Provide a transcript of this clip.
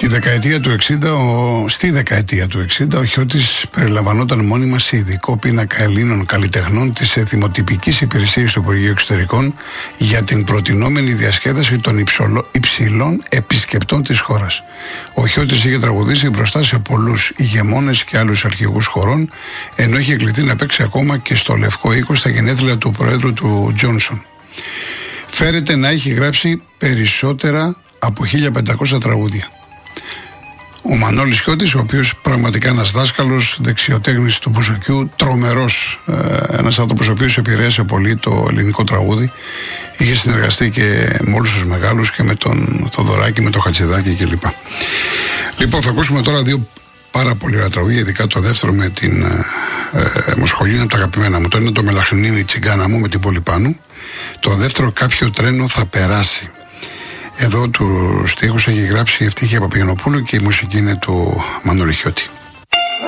Στη δεκαετία του 60 ο Χιώτης περιλαμβανόταν μόνιμα σε ειδικό πίνακα Ελλήνων καλλιτεχνών της Δημοτυπικής Υπηρεσίας του Υπουργείου Εξωτερικών για την προτινόμενη διασκέδαση των υψηλών επισκεπτών της χώρας. Ο Χιώτης είχε τραγουδήσει μπροστά σε πολλούς ηγεμόνες και άλλους αρχηγούς χωρών, ενώ είχε κληθεί να παίξει ακόμα και στο Λευκό Οίκο στα γενέθλια του Προέδρου του Τζόνσον. Φέρεται να έχει γράψει περισσότερα από 1500 τραγούδια. Ο Μανώλης Χιώτης, ο οποίος πραγματικά ένας δάσκαλος, δεξιοτέχνης του μπουζουκιού, τρομερός, ένας άνθρωπος ο οποίος επηρέασε πολύ το ελληνικό τραγούδι, είχε συνεργαστεί και με όλους τους μεγάλους και με τον Θοδωράκη, με τον Χατζηδάκη κλπ. Λοιπόν, θα ακούσουμε τώρα δύο πάρα πολύ ωραία τραγούδια, ειδικά το δεύτερο με την Μοσχολίνη, από τα αγαπημένα μου. Το ένα το Μελαχρινίνη Τσιγκάνα μου με την Πολυπάνου. Το δεύτερο Κάποιο τρένο θα περάσει. Εδώ τους στίχους έχει γράψει η Ευτύχια Παπαγιανοπούλου και η μουσική είναι του Μανώλη Χιώτη.